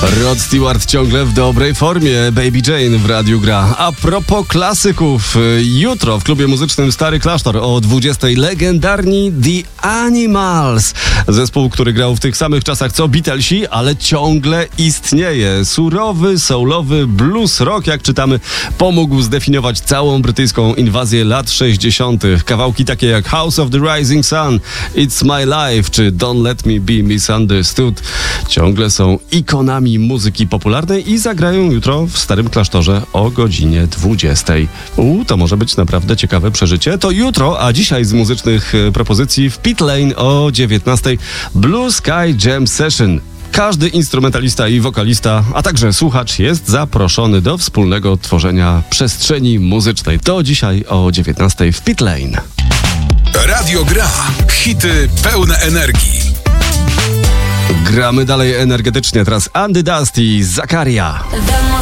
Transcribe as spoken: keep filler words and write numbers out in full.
Rod Stewart ciągle w dobrej formie. Baby Jane w radiu gra. A propos klasyków, jutro w klubie muzycznym Stary Klasztor o dwudziestej legendarni The Animals. Zespół, który grał w tych samych czasach co Beatlesi, ale ciągle istnieje. Surowy, soulowy blues rock, jak czytamy, pomógł zdefiniować całą brytyjską inwazję lat sześćdziesiątych. Kawałki takie jak House of the Rising Sun, It's My Life czy Don't Let Me Be Misunderstood ciągle są ikonami muzyki popularnej i zagrają jutro w Starym Klasztorze o godzinie dwudziestej. U, to może być naprawdę ciekawe przeżycie. To jutro, a dzisiaj z muzycznych e, propozycji w Pit Lane o dziewiętnastej Blue Sky Jam Session. Każdy instrumentalista i wokalista, a także słuchacz jest zaproszony do wspólnego tworzenia przestrzeni muzycznej. To dzisiaj o dziewiętnastej w Pit Lane. Radio Gra. Hity pełne energii. Gramy dalej energetycznie. Teraz Andy Dust i Zakaria.